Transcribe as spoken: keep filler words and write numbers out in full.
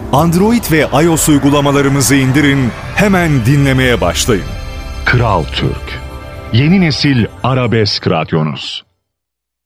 Android ve iOS uygulamalarımızı indirin, hemen dinlemeye başlayın. Kral Türk, yeni nesil arabesk radyonuz.